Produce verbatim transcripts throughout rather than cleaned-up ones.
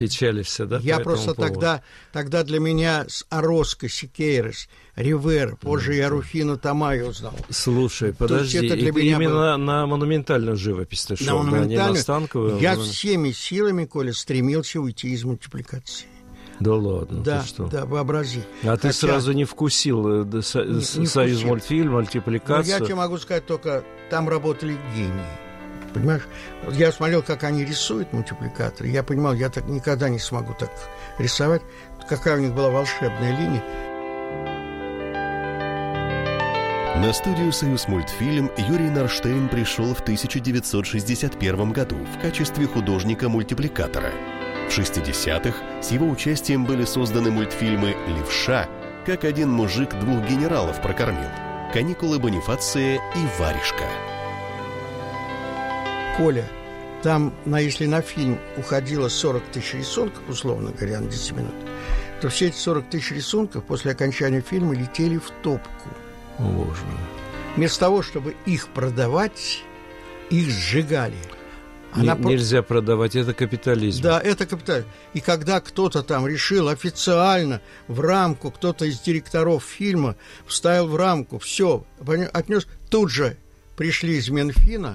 Печалишься, да? Я просто тогда, тогда для меня с Ороско, Сикейрос, Ривера, позже я Руфину Тамаю узнал. Слушай, подожди, это для меня именно было... на монументальную живопись ты шел, на монументальную... да, не на станковую? Я всеми силами, Коля, стремился уйти из мультипликации. Да ладно, да, ты что? Да, вообрази. А Хотя... ты сразу не вкусил да, со... не, не Союз вкусил. Мультфильм, мультипликацию? Ну, я тебе могу сказать только, там работали гении. Понимаешь, я смотрел, как они рисуют мультипликаторы, я понимал, я так никогда не смогу так рисовать. Какая у них была волшебная линия. На студию «Союзмультфильм» Юрий Норштейн пришел в тысяча девятьсот шестьдесят первом году в качестве художника-мультипликатора. В шестидесятых с его участием были созданы мультфильмы «Левша», «Как один мужик двух генералов прокормил», «Каникулы Бонифация» и «Варежка». Коля, там, на, если на фильм уходило сорок тысяч рисунков, условно говоря, на десять минут, то все эти сорок тысяч рисунков после окончания фильма летели в топку. О, Боже мой. Вместо того, чтобы их продавать, их сжигали. Она Н- нельзя про... продавать, это капитализм. Да, это капитализм. И когда кто-то там решил официально в рамку, кто-то из директоров фильма вставил в рамку, все, отнес, тут же пришли из Минфина.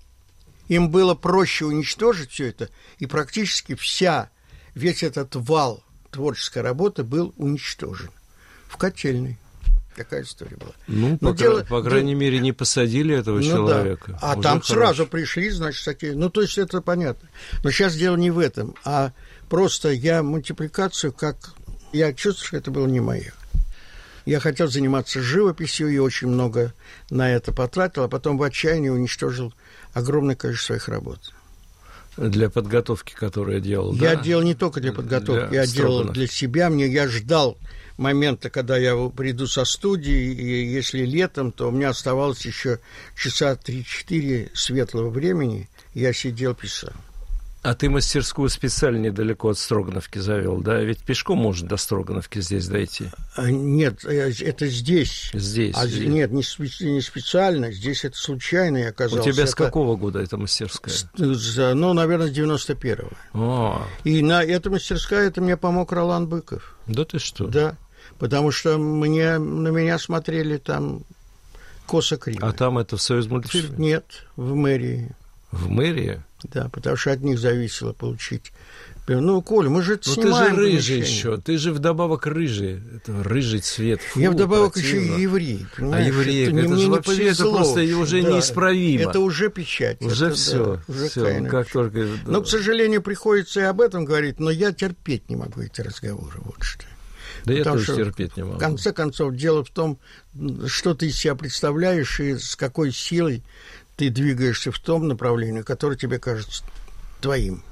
Им было проще уничтожить все это, и практически вся, весь этот вал творческой работы был уничтожен. В котельной. Такая история была. Ну, по, дело, по крайней дело... мере, не посадили этого ну, человека. Да. А Уже там хорошо. Сразу пришли, значит, такие... Ну, то есть это понятно. Но сейчас дело не в этом, а просто я мультипликацию как... Я чувствую, что это было не мое. Я хотел заниматься живописью и очень много на это потратил, а потом в отчаянии уничтожил огромное количество своих работ. Для подготовки, которую я делал, Я да? делал не только для подготовки, для я Строганов. делал для себя. Мне, я ждал момента, когда я приду со студии, и если летом, то у меня оставалось еще часа три-четыре светлого времени, я сидел, писал. А ты мастерскую специально недалеко от Строгановки завел, да? Ведь пешком можно до Строгановки здесь дойти. А, нет, это здесь. Здесь. А, здесь. Нет, не, специ, не специально. Здесь это случайно я оказался. У тебя это... с какого года эта мастерская? С, ну, наверное, с девяносто первого. О. И на эта мастерская это мне помог Ролан Быков. Да ты что? Да, потому что мне, на меня смотрели там косо-криво. А там это в Союзмультфильме? Нет, в мэрии. В мэрии? Да, потому что от них зависело получить. Ну, Коля, мы же это ну, снимаем. Ну, ты же рыжий еще, ты же вдобавок рыжий. Это рыжий цвет. Фу, я вдобавок противно. еще и еврей. А еврей, это, это же вообще повезло, это просто уже да, неисправимо. Это уже печать. Уже это, все. Да, уже все как только... Но, к сожалению, приходится и об этом говорить, но я терпеть не могу эти разговоры. Вот что. Да Потому я тоже что, терпеть не могу. В конце концов, дело в том, что ты из себя представляешь и с какой силой ты двигаешься в том направлении, которое тебе кажется твоим.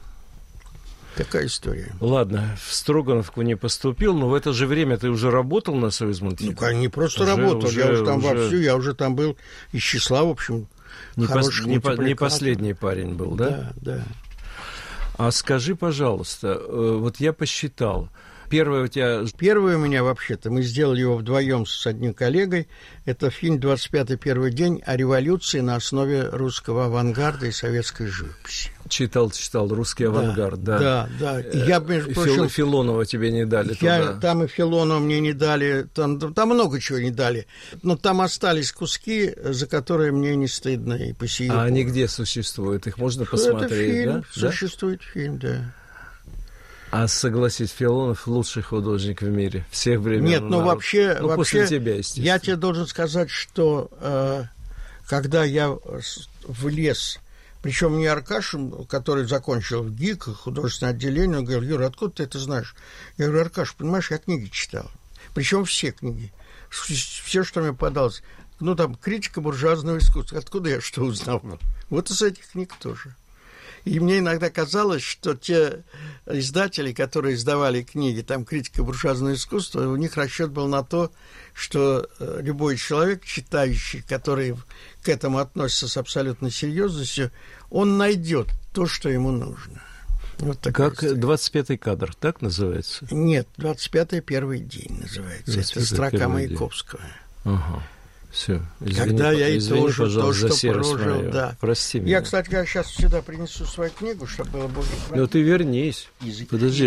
Такая история. Ладно, в Строгановку не поступил, но в это же время ты уже работал на Союзмультфильме? Ну, не просто уже, работал, уже, я уже там уже... вовсю, я уже там был из числа, в общем, не, пос... не, по... не последний парень был, да? Да, да. А скажи, пожалуйста, вот я посчитал, первое у тебя... Первое у меня, вообще-то, мы сделали его вдвоем с одним коллегой. Это фильм «двадцать пятый первый день» о революции на основе русского авангарда и советской живописи. Читал, читал «Русский авангард», да. Да, да. да. Я, между прочим, Филонова тебе не дали я, туда. Там и Филонова мне не дали, там, там много чего не дали. Но там остались куски, за которые мне не стыдно и по сию А пору. они где существуют? Их можно посмотреть, Это фильм, да? Существует да? фильм, да. А согласись, Филонов лучший художник в мире всех времен. Нет, ну вообще, ну, вообще после тебя, естественно. Я тебе должен сказать, что э, когда я влез, причем мне Аркаша, который закончил в ГИК, художественное отделение, он говорил: Юра, откуда ты это знаешь? Я говорю: Аркаш, понимаешь, я книги читал. Причем все книги. Все, что мне подалось. Ну, там, критика буржуазного искусства. Откуда я что узнал? Вот из этих книг тоже. И мне иногда казалось, что те издатели, которые издавали книги, там, «Критика буржуазного искусства», у них расчет был на то, что любой человек, читающий, который к этому относится с абсолютной серьезностью, он найдет то, что ему нужно. Вот как история. двадцать пятый кадр, так называется? Нет, двадцать пятый первый день называется. Это строка Маяковского. Ага. Все, извини, Когда я и извини, тоже то, пожалуйста, что за серость прожил, мою. да. Прости меня. Я, кстати, сейчас сюда принесу свою книгу, чтобы было более... Ну ты вернись. Язык. Подожди.